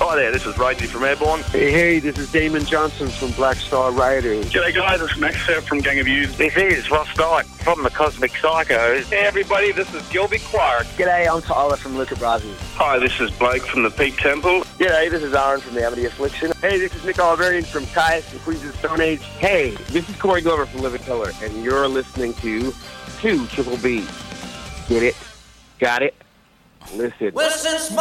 Hi there, this is Ragey from Airborne. Hey, this is Damon Johnson from Black Star Riders. G'day guys, it's Max from Gang of Youths. This is Ross Knight from the Cosmic Psychos. Hey everybody, this is Gilby Clark. G'day, I'm Tyler from Luca Brasi. Hi, this is Blake from the Peak Temple. G'day, this is Aaron from the Amity Affliction. Hey, this is Nick Oliverian from Caius and Queens of the Stone Age. Hey, this is Corey Glover from Living Color, and you're listening to 2 Triple B. Get it? Got it? Listen. Well, since